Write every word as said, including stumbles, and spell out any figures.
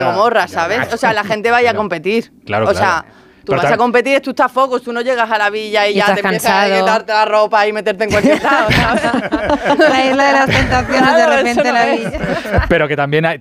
Gomorra, ¿sabes? O sea, la gente vaya a competir. Claro, o sea, claro. tú Pero vas tam- a competir, tú estás focus, tú no llegas a la villa y, Y ya estás te empiezas cansado. a quitarte la ropa y meterte en cualquier lado, ¿sabes? La isla de las tentaciones, Claro, de repente eso no la es. villa. Pero que también hay,